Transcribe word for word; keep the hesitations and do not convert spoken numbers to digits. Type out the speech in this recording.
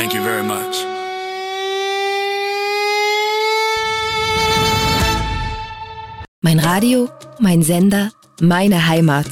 Thank you very much. Mein Radio, mein Sender, meine Heimat.